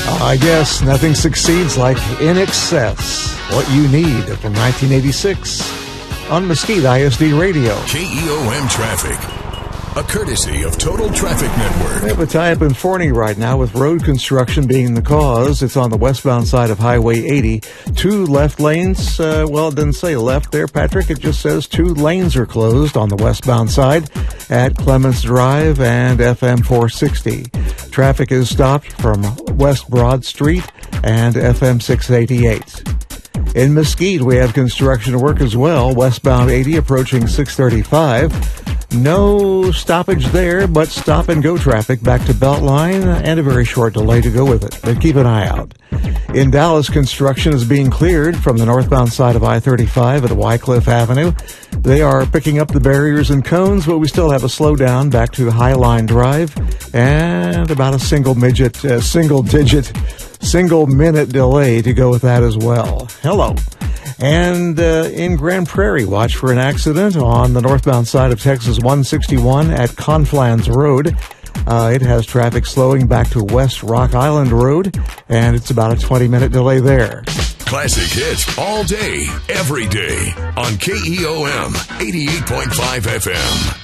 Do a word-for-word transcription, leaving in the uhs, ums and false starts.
I guess nothing succeeds like In Excess, What You Need, from nineteen eighty-six on Mesquite I S D Radio. K E O M Traffic, a courtesy of Total Traffic Network. We have a tie-up in Forney right now with road construction being the cause. It's on the westbound side of Highway eighty. Two left lanes, uh, well, it didn't say left there, Patrick. It just says two lanes are closed on the westbound side at Clements Drive and F M four sixty. Traffic is stopped from West Broad Street and F M six eighty-eight. In Mesquite, we have construction work as well. Westbound eighty approaching six thirty-five. No stoppage there, but stop-and-go traffic back to Beltline and a very short delay to go with it. But keep an eye out. In Dallas, construction is being cleared from the northbound side of I thirty-five at Wycliffe Avenue. They are picking up the barriers and cones, but we still have a slowdown back to Highline Drive and about a single-digit, uh, single-digit, single-minute delay to go with that as well. Hello. And uh, in Grand Prairie, watch for an accident on the northbound side of Texas one sixty-one at Conflans Road. Uh, it has traffic slowing back to West Rock Island Road, and it's about a twenty-minute delay there. Classic hits all day, every day on K E O M eighty-eight point five F M.